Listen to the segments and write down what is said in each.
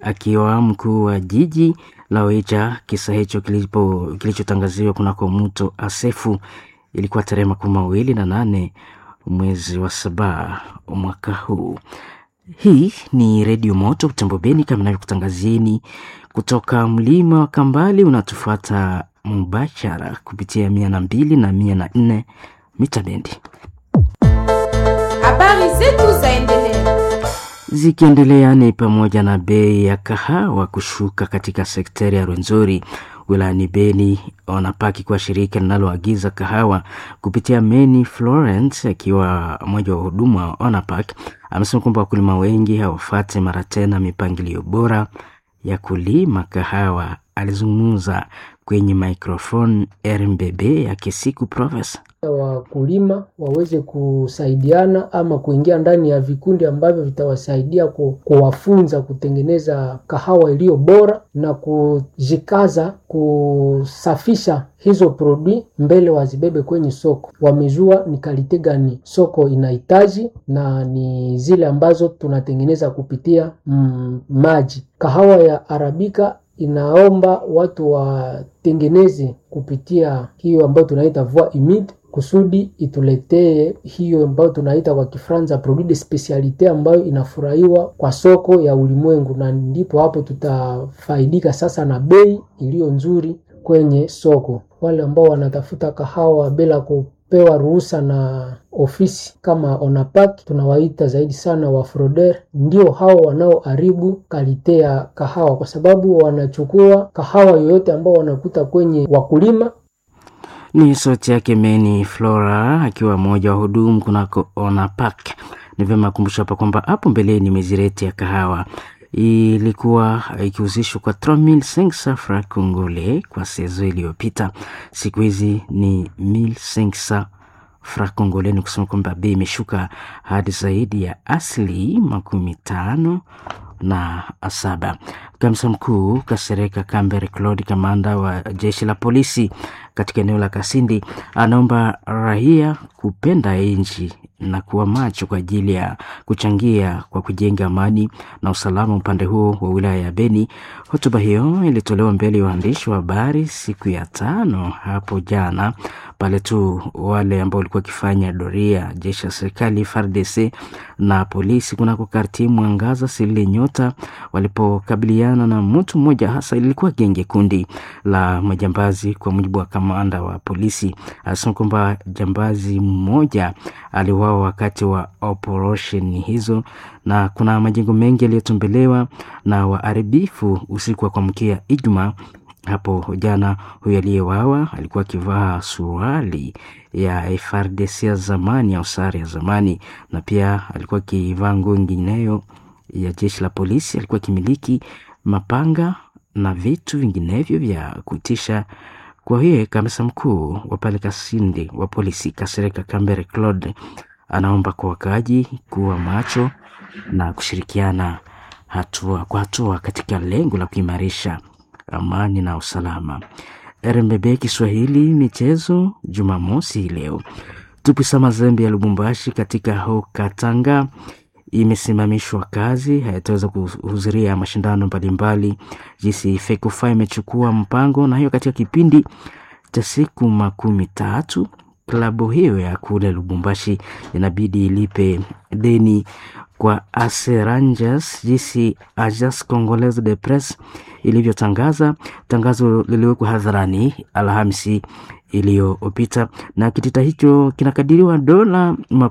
akiwa mkuu wa jiji la Oicha. Kisa hicho kilichotangaziwa kunako mto Asefu ilikuwa tarehe 28 mwezi wa 7 mwaka huu. Hii ni Radio Moto Butembo Beni, kama ninavyokutangazieni kutoka mlima wa Kambali. Unatufuata mubashara kupitia 102 na 104 mita bendi. Habari zetu zaendelea. Zikiendelea ni pamoja na bei ya kahawa kushuka katika sekteri ya Rwenzori wilayani Beni. Onapaki kwa shirika linaloagiza kahawa kupitia Meni Florence, akiwa mmoja wa hudumu wa Onapak, amesema kwamba wakulima wengi hawafuati mara tena mipangilio bora ya kulima kahawa. Alizungumza kwenye microphone RMBB ya Kisiku Province. Wakulima waweze kusaidiana ama kuingia ndani ya vikundi ambavyo vitawasaidia kuwafunza kutengeneza kahawa iliyo bora na kujikaza kusafisha hizo produit mbele wazibebe kwenye soko. Wamejua ni kalite gani soko inahitaji na ni zile ambazo tunatengeneza kupitia maji. Kahawa ya Arabika inaomba watu watengeneze kupitia hiyo ambayo tunaita voie humide kusudi ituletee hiyo ambayo tunaita kwa Kifaransa produit de specialite ambayo inafurahiwa kwa soko ya ulimwengu, na ndipo hapo tutafaidika sasa na bei iliyo nzuri kwenye soko. Wale ambao wanatafuta kahawa bila kupewa ruhusa na ofisi kama Onapak, tunawaita zaidi sana wa frauder, ndio hao wanaoharibu kalite ya kahawa, kwa sababu wanachukua kahawa yoyote ambao wanakuta kwenye wakulima. Ni sauti yake Meni Flora, akiwa mmoja wa hudumu kunako Onapak. Ni vyema kukumbusha hapa kwamba hapo mbeleni mezireti ya kahawa ilikuwa ikihusishwa kwa 3500 francs congolais kwa sezo iliyopita. Siku hizi ni 1500 francs congolais, ni kusema kwamba bei imeshuka hadi zaidi ya asili 57. Kamisa mkuu Kasereka Kambere Claude, kamanda wa jeshi la polisi katika eneo la Kasindi, anaomba raia kupenda nchi na kuwa macho kwa ajili ya kuchangia kwa kujenga amani na usalama upande huo wa wilaya ya Beni. Hotuba hiyo ilitolewa mbele ya waandishi wa habari siku ya 5 hapo jana, pale tu wale ambao walikuwa kifanya doria jeshi la serikali FARDC na polisi kunako karti Mwangaza Sile Nyota walipokabiliana na mtu mmoja, hasa ilikuwa genge kundi la majambazi. Kwa mujibu wa kamanda wa polisi, anasema kwamba jambazi mmoja aliuawa wakati wa operation hizo, na kuna majengo mengi yaliyotombelewa na waharibifu usiku wa kuamkia Ijumaa hapo jana. Huyo aliyeuawa alikuwa akivaa suruali ya FARDC ya zamani au sare ya zamani, na pia alikuwa akivaa nguo nyingineyo ya jeshi la polisi. Alikuwa akimiliki mapanga na vitu vinginevyo vya kutisha. Kwa hiyo kamisa mkuu wa pale Kasindi wa polisi Kasereka Kambere Claude anaomba kwa wakaaji kuwa macho na kushirikiana hatua kwa hatua katika lengo la kuimarisha amani na usalama. RMBB Kiswahili michezo Jumamosi leo. Tupisa Mazembe ya Lubumbashi katika Haut-Katanga imesimamishwa kazi, hayataweza kuhudhuria mashindano mbalimbali. Jinsi FECOFA imechukua mpango na hiyo katika kipindi cha siku 13. Klabu hiyo ya kule Lubumbashi inabidi ilipe deni kwa AC Rangers, jinsi Agence Congolaise de Presse ilivyotangaza. Tangazo liliwekwa hadharani Alhamisi iliyopita, na kitita hicho kinakadiriwa dola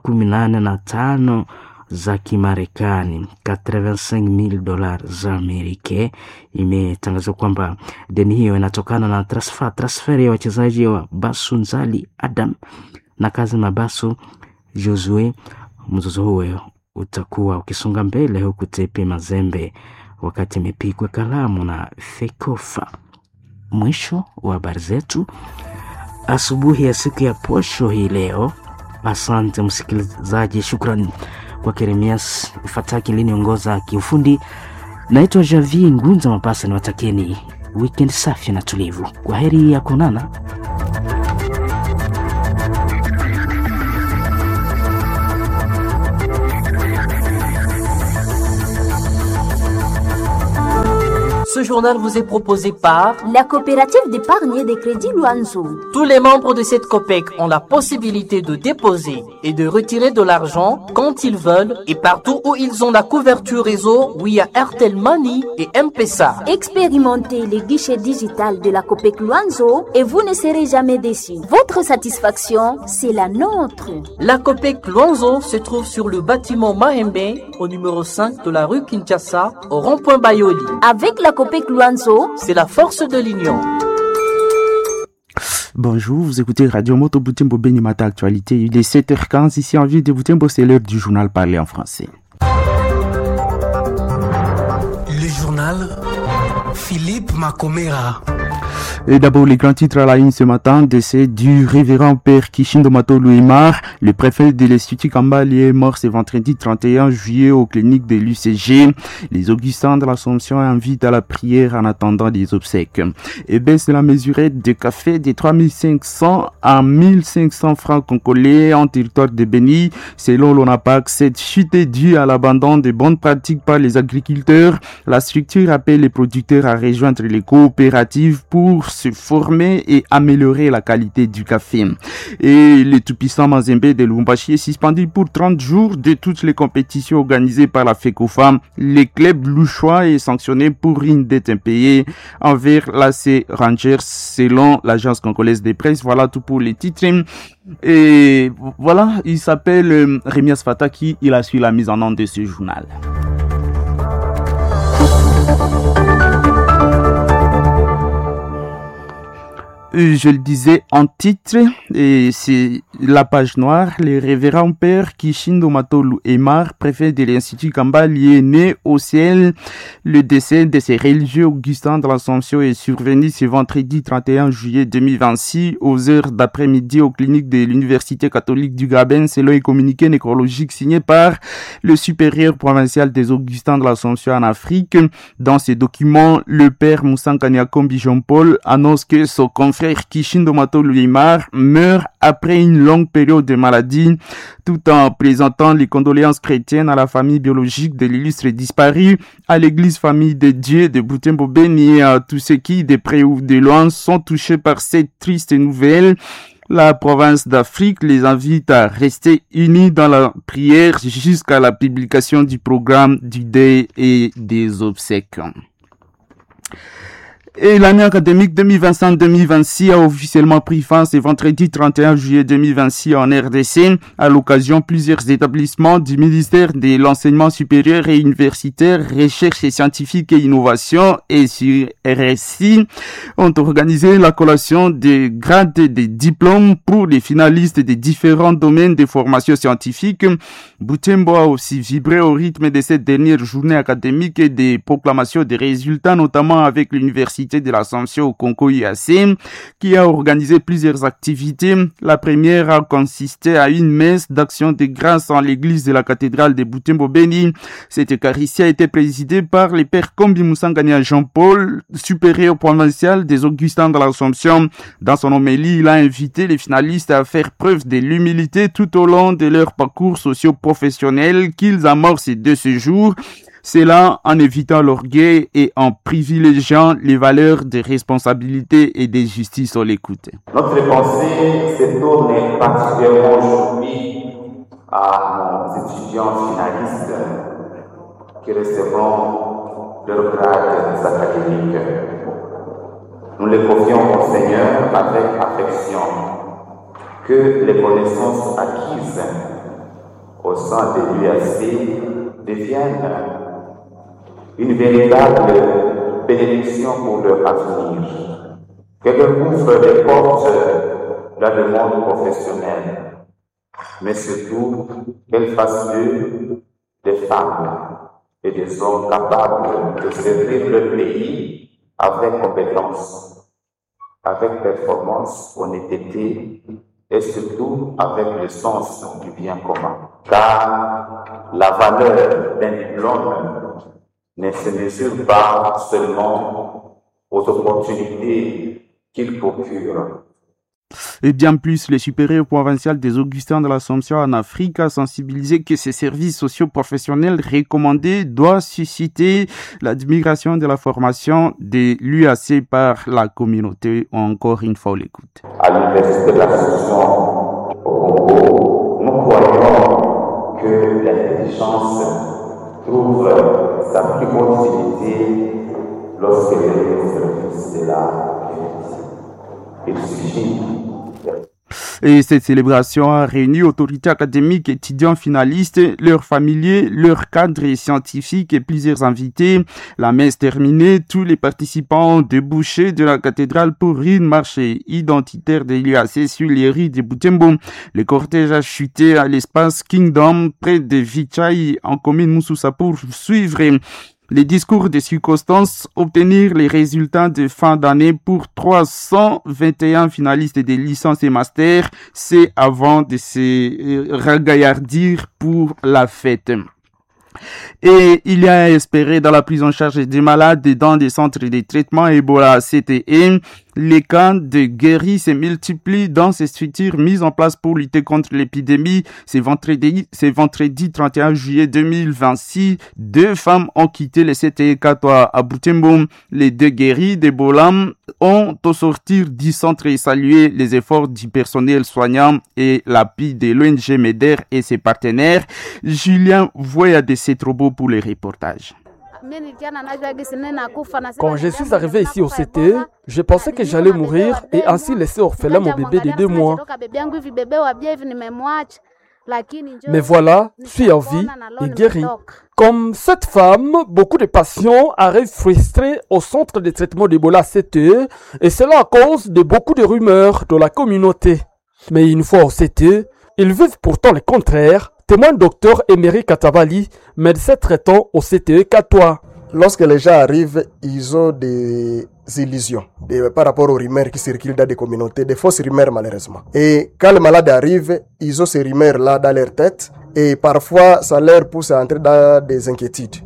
85 za Kimarekani, $85,000 za Amerika. Imetangazwa kwamba deni hiyo inatokana na transfer ya wachezaji wa Basu Nzali Adam na kazi Mabasu Josue. Mzozo huo utakuwa ukisonga mbele huku Tepe Mazembe wakati imepigwa kalamu na FECOFA. Mwisho wa habari zetu asubuhi ya siku ya posho hii leo. Asante msikilizaji, shukrani kwa Keremias Fataki liniongoza kiufundi. Naitwa Javi Ngunza Mapasa, niwatakeni weekend safi na tulivu. Kwaheri ya kuonana. Ce journal vous est proposé par la coopérative d'épargne et de crédit Luanzo. Tous les membres de cette COPEC ont la possibilité de déposer et de retirer de l'argent quand ils veulent et partout où ils ont la couverture réseau via Airtel Money et M-Pesa. Expérimentez les guichets digital de la COPEC Luanzo et vous ne serez jamais déçus. Votre satisfaction, c'est la nôtre. La COPEC Luanzo se trouve sur le bâtiment Mahembe au numéro 5 de la rue Kinshasa au rond-point Bayoli. Avec la COPEC Luanzo, c'est la force de l'union. Bonjour, vous écoutez Radio Moto Butembo Beni Matin Actualité. Il est 7h15 ici en ville de Butembo, c'est l'heure du journal parlé en français. Le journal Philippe Macomera. Et d'abord, les grands titres à la une ce matin, décès du révérend père Kishindo Matolu Aymar, le préfet de l'Institut Kambali est mort ce vendredi 31 juillet aux cliniques de l'UCG. Les Augustins de l'Assomption invitent à la prière en attendant les obsèques. Et baisse de la mesurette de café de 3500 à 1500 francs congolais en territoire de Beni. Selon l'ONAPAC, cette chute est due à l'abandon des bonnes pratiques par les agriculteurs. La structure appelle les producteurs à rejoindre les coopératives pour se former et améliorer la qualité du café. Et le tout-puissant Mazembe de Lubumbashi est suspendu pour 30 jours de toutes les compétitions organisées par la FECOFA. Le club louchois est sanctionné pour une dette impayée envers l'AC Rangers selon l'agence congolaise de presse. Voilà tout pour les titres. Et voilà, il s'appelle Rémias Fataki, il a suivi la mise en onde de ce journal. Je le disais en titre, et c'est la page noire, le révérend père Kishindo Matolu Aymar, préfet de l'Institut Kambali, est né au ciel. Le décès de ces religieux Augustins de l'Assomption est survenu ce vendredi 31 juillet 2026 aux heures d'après-midi aux cliniques de l'Université catholique du Graben, selon un communiqué nécrologique signé par le supérieur provincial des Augustins de l'Assomption en Afrique. Dans ces documents, le père Moussa Kanyakombi Jean-Paul annonce que son confrère Kishindo Matolu Aymar meurt après une longue période de maladie, tout en présentant les condoléances chrétiennes à la famille biologique de l'illustre disparu, à l'église famille de Dieu de Butembo Beni et à tous ceux qui, de près ou de loin, sont touchés par cette triste nouvelle. La province d'Afrique les invite à rester unis dans la prière jusqu'à la publication du programme du deuil et des obsèques. Et l'année académique 2025-2026 a officiellement pris fin ce vendredi 31 juillet 2026 en RDC. À l'occasion, plusieurs établissements du ministère de l'Enseignement supérieur et universitaire, Recherche et scientifique et innovation et sur RSI ont organisé la collation des grades et des diplômes pour les finalistes des différents domaines de formation scientifique. Butembo a aussi vibré au rythme de cette dernière journée académique et des proclamations des résultats, notamment avec l'université de l'Assomption au Congo IAC, qui a organisé plusieurs activités. La première a consisté à une messe d'action de grâce en l'église de la cathédrale de Butembo Beni. Cette Eucharistie a été présidée par le père Kombi Moussangania Jean-Paul, supérieur provincial des Augustins de l'Assomption. Dans son homélie, il a invité les finalistes à faire preuve de l'humilité tout au long de leur parcours socio-professionnel qu'ils amorcent de ce jour. C'est là en évitant l'orgueil et en privilégiant les valeurs de responsabilité et de justice. On l'écoute. Notre pensée se tourne particulièrement aujourd'hui à nos étudiants finalistes qui recevront leur grade académique. Nous les confions au Seigneur avec affection, que les connaissances acquises au sein de l'UAC deviennent une véritable bénédiction pour leur avenir, qu'elles ouvrent les portes dans le monde professionnel, mais surtout qu'elles fassent d'eux des femmes et des hommes capables de servir le pays avec compétence, avec performance, honnêteté et surtout avec le sens du bien commun. Car la valeur d'un diplôme ne se mesure pas seulement aux opportunités qu'il procure. Et bien plus, le supérieur provincial des Augustins de l'Assomption en Afrique a sensibilisé que ces services socio-professionnels recommandés doivent susciter l'admiration de la formation de l'UAC par la communauté. Encore une fois, on l'écoute. À l'Université de l'Assomption au Congo, nous croyons que l'intelligence trouve sa plus grande utilité lorsqu'elle est au service de la vie. Il suffit. Et cette célébration a réuni autorités académiques, étudiants finalistes, leurs familiers, leurs cadres scientifiques et plusieurs invités. La messe terminée, tous les participants ont débouché de la cathédrale pour une marche identitaire de l'UAC sur les rues de Butembo. Le cortège a chuté à l'espace Kingdom près de Vichai en commune Moussoussa pour suivre les discours de circonstances, obtenir les résultats de fin d'année pour 321 finalistes des licences et masters, c'est avant de se ragaillardir pour la fête. Et il y a espéré dans la prise en charge des malades dans des centres de traitement Ebola CTE. Les cas de guéris se multiplient dans ces structures mises en place pour lutter contre l'épidémie. C'est vendredi 31 juillet 2026. 2 femmes ont quitté le CTE Katoa à Butembo. Les 2 guéris d'Ebola ont au sortir du centre et salué les efforts du personnel soignant et l'appui de l'ONG MEDER et ses partenaires. Julien Voya de Cetrobo pour les reportages. Quand je suis arrivé ici au CTE, je pensais que j'allais mourir et ainsi laisser orphelin mon bébé de 2 mois. Mais voilà, je suis en vie et guéri. Comme cette femme, beaucoup de patients arrivent frustrés au centre de traitement d'Ebola CTE et cela à cause de beaucoup de rumeurs dans la communauté. Mais une fois au CTE, ils vivent pourtant le contraire, témoigne Dr Emery Katabali, médecin traitant au CTE Katoa. Lorsque les gens arrivent, ils ont des illusions par rapport aux rumeurs qui circulent dans des communautés, des fausses rumeurs malheureusement. Et quand les malades arrivent, ils ont ces rumeurs-là dans leur tête et parfois ça leur pousse à entrer dans des inquiétudes.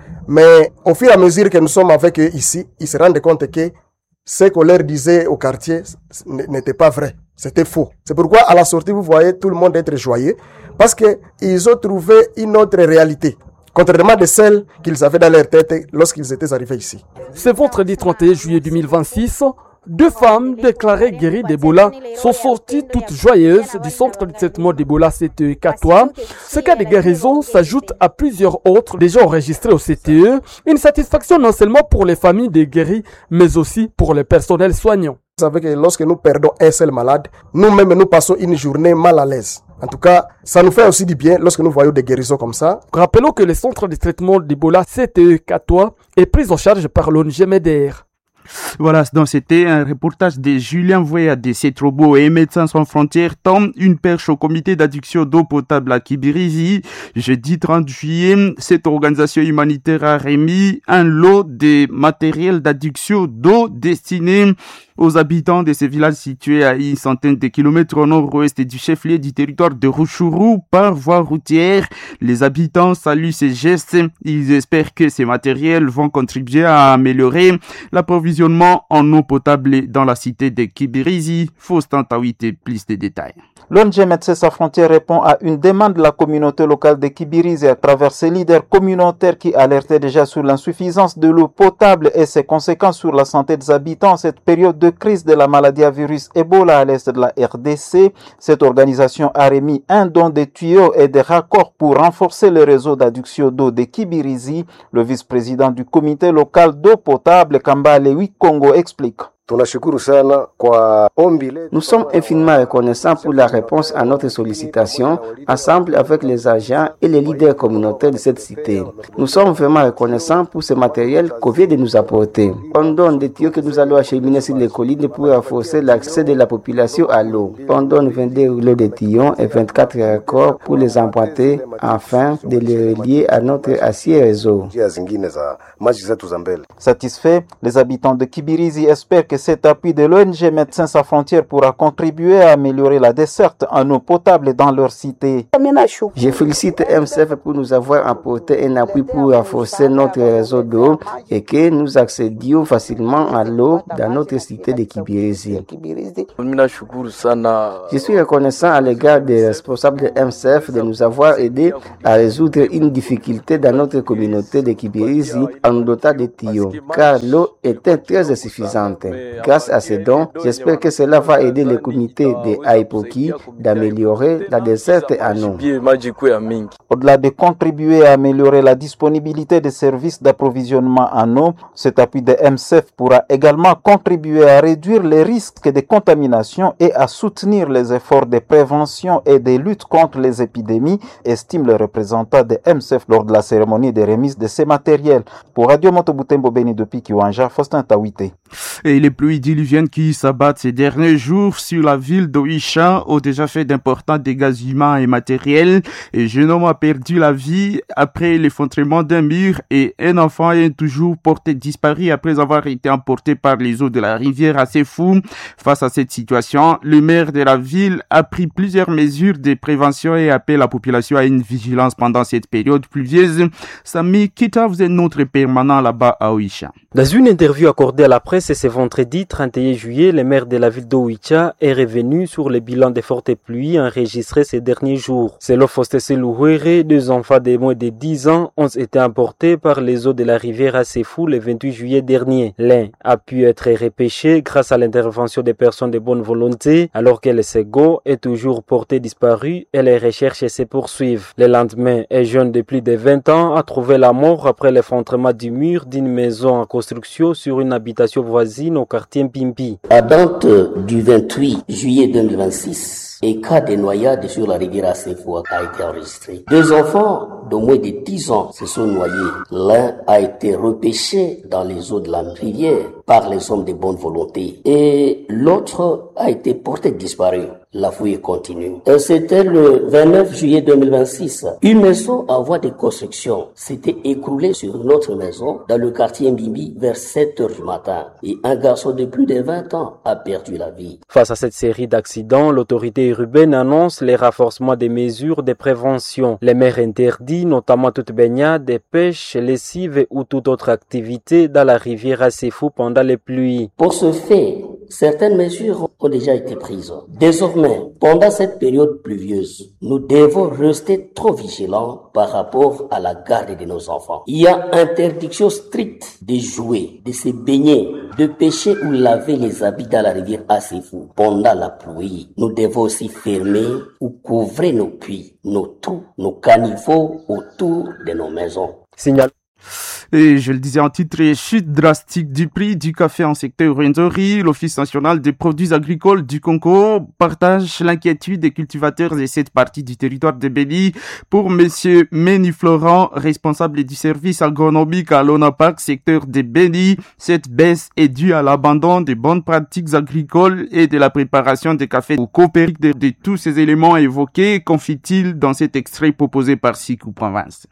Mais au fur et à mesure que nous sommes avec eux ici, ils se rendent compte que ce qu'on leur disait au quartier n'était pas vrai, c'était faux. C'est pourquoi à la sortie, vous voyez tout le monde être joyeux parce qu'ils ont trouvé une autre réalité, contrairement de celle qu'ils avaient dans leur tête lorsqu'ils étaient arrivés ici. Ce vendredi 31 juillet 2026, 2 femmes déclarées guéries d'Ebola sont sorties toutes joyeuses du centre de traitement d'Ebola CTE Katoa. Ce cas de guérison s'ajoute à plusieurs autres déjà enregistrés au CTE. Une satisfaction non seulement pour les familles des guéris, mais aussi pour le personnel soignant. Vous savez que lorsque nous perdons un seul malade, nous-mêmes nous passons une journée mal à l'aise. En tout cas, ça nous fait aussi du bien lorsque nous voyons des guérisons comme ça. Rappelons que le centre de traitement d'Ebola CTE Katoa est pris en charge par l'ONG MEDER. Voilà, donc c'était un reportage de Julien Voya de Cetrobo et Médecins sans frontières tend une perche au comité d'adduction d'eau potable à Kibirizi. Jeudi 30 juillet, cette organisation humanitaire a remis un lot de matériel d'adduction d'eau destiné aux habitants de ces villages situés à une centaine de kilomètres au nord-ouest du chef-lieu du territoire de Rutshuru par voie routière. Les habitants saluent ces gestes. Ils espèrent que ces matériels vont contribuer à améliorer l'approvisionnement en eau potable dans la cité de Kibirizi. Faustin Tawite, plus de détails. L'ONG Médecins sans frontières répond à une demande de la communauté locale de Kibirizi à travers ses leaders communautaires qui alertaient déjà sur l'insuffisance de l'eau potable et ses conséquences sur la santé des habitants en cette période de crise de la maladie à virus Ebola à l'est de la RDC. Cette organisation a remis un don de tuyaux et des raccords pour renforcer le réseau d'adduction d'eau de Kibirizi. Le vice-président du comité local d'eau potable, Kambale Wikongo, explique. Nous sommes infiniment reconnaissants pour la réponse à notre sollicitation, ensemble avec les agents et les leaders communautaires de cette cité. Nous sommes vraiment reconnaissants pour ce matériel qu'on vient de nous apporter. On donne des tuyaux que nous allons acheminer sur les collines pour renforcer l'accès de la population à l'eau. On donne 22 rouleaux de tuyaux et 24 raccords pour les emprunter afin de les relier à notre acier réseau. Satisfaits, les habitants de Kibirizi espèrent que cet appui de l'ONG Médecins sans frontières pourra contribuer à améliorer la desserte en eau potable dans leur cité. Je félicite MSF pour nous avoir apporté un appui pour renforcer notre réseau d'eau et que nous accédions facilement à l'eau dans notre cité de Kibirizi. Je suis reconnaissant à l'égard des responsables de MSF de nous avoir aidés à résoudre une difficulté dans notre communauté de Kibirizi en nous dotant de tuyaux, car l'eau était très insuffisante. Grâce à ces dons, j'espère que cela va aider les comités de Aipoki d'améliorer la desserte en eau. Au-delà de contribuer à améliorer la disponibilité des services d'approvisionnement en eau, cet appui de MSF pourra également contribuer à réduire les risques de contamination et à soutenir les efforts de prévention et de lutte contre les épidémies, estime le représentant de MSF lors de la cérémonie de remise de ces matériels. Pour Radio Motobutembo Beni depuis Kiwanja, Faustin Tawite. Et les pluies diluviennes qui s'abattent ces derniers jours sur la ville d'Oicha ont déjà fait d'importants dégâts humains et matériels. Et un jeune homme a perdu la vie après l'effondrement d'un mur et un enfant est toujours porté disparu après avoir été emporté par les eaux de la rivière Assefou. Face à cette situation, le maire de la ville a pris plusieurs mesures de prévention et appelle la population à une vigilance pendant cette période pluvieuse. Sami Kita, vous êtes notre permanent là-bas à Oicha. Dans une interview accordée à la presse ce vendredi 31 juillet, le maire de la ville d'Oicha est revenu sur le bilan des fortes pluies enregistrées ces derniers jours. Selon Faustin Selouhere, 2 enfants de moins de 10 ans ont été emportés par les eaux de la rivière Assefou le 28 juillet dernier. L'un a pu être repêché grâce à l'intervention des personnes de bonne volonté, alors que le second est toujours porté disparu et les recherches se poursuivent. Le lendemain, un jeune de plus de 20 ans a trouvé la mort après l'effondrement du mur d'une maison en construction sur une habitation voisine au quartier Mpimpi. À date du 28 juillet 2026, un cas de noyade sur la rivière Assefou a été enregistré. 2 enfants de moins de 10 ans se sont noyés. L'un a été repêché dans les eaux de la rivière par les hommes de bonne volonté et l'autre a été porté disparu. La fouille continue. C'était le 29 juillet 2026. Une maison en voie de construction s'était écroulée sur une autre maison dans le quartier Mbimbi vers 7 heures du matin et un garçon de plus de 20 ans a perdu la vie. Face à cette série d'accidents, l'autorité urbaine annonce les renforcements des mesures de prévention. Les maires interdits, notamment toute baignade, pêche, lessive ou toute autre activité dans la rivière Assefou pendant les pluies. Pour ce fait, certaines mesures ont déjà été prises. Désormais, pendant cette période pluvieuse, nous devons rester trop vigilants par rapport à la garde de nos enfants. Il y a interdiction stricte de jouer, de se baigner, de pêcher ou laver les habits dans la rivière Assefou. Pendant la pluie, nous devons aussi fermer ou couvrir nos puits, nos trous, nos caniveaux autour de nos maisons. Signal. Et je le disais en titre, chute drastique du prix du café en secteur Rwenzori. L'Office national des produits agricoles du Congo partage l'inquiétude des cultivateurs de cette partie du territoire de Beni. Pour monsieur Meni Florent, responsable du service agronomique à l'ONAPAC, secteur de Beni, cette baisse est due à l'abandon des bonnes pratiques agricoles et de la préparation des cafés au coopérique de tous ces éléments évoqués, confie-t-il dans cet extrait proposé par Sikou Province.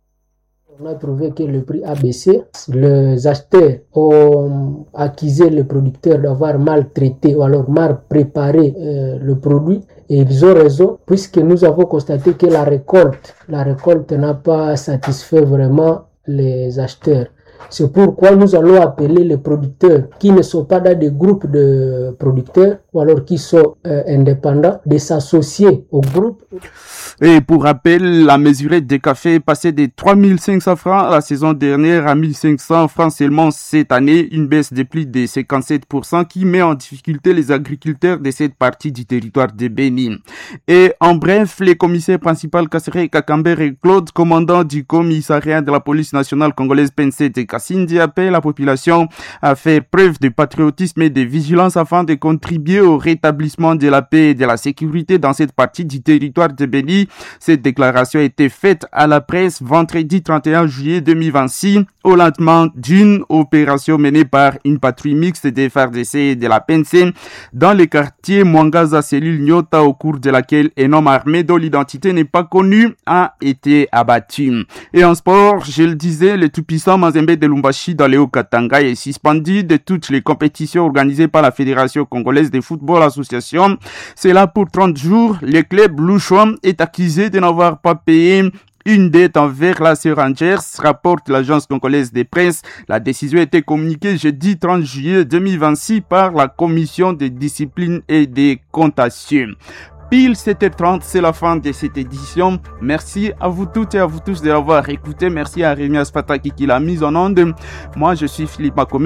On a trouvé que le prix a baissé. Les acheteurs ont accusé le producteur d'avoir mal traité ou alors mal préparé le produit. Et ils ont raison puisque nous avons constaté que la récolte n'a pas satisfait vraiment les acheteurs. C'est pourquoi nous allons appeler les producteurs qui ne sont pas dans des groupes de producteurs ou alors qui sont indépendants de s'associer au groupe. Et pour rappel, la mesurette des cafés est passée de 3500 francs la saison dernière à 1500 francs seulement cette année, une baisse de plus de 57% qui met en difficulté les agriculteurs de cette partie du territoire de Beni. Et en bref, les commissaires principaux Kassere Kakamber et Claude, commandant du commissariat de la police nationale congolaise PNC de Kassindi, appellent la population à faire preuve de patriotisme et de vigilance afin de contribuer au rétablissement de la paix et de la sécurité dans cette partie du territoire de Beni. Cette déclaration a été faite à la presse vendredi 31 juillet 2026 au lendemain d'une opération menée par une patrouille mixte des FARDC et de la PNC dans le quartier Mwangaza cellule Nyota, au cours de laquelle un homme armé dont l'identité n'est pas connue a été abattu. Et en sport, je le disais, le tout-puissant Mazembe de Lumbashi dans les Hauts-Katanga est suspendu de toutes les compétitions organisées par la Fédération congolaise de football association. C'est là pour 30 jours. Le club louchon est accusé de n'avoir pas payé une dette envers la Rangers, rapporte l'agence congolaise des presse. La décision a été communiquée jeudi 30 juillet 2026 par la commission de discipline et des comptations. Pile 7h30, c'est la fin de cette édition. Merci à vous toutes et à vous tous de l'avoir écouté. Merci à Rémi Asfataki qui l'a mise en onde. Moi, je suis Philippe Makome.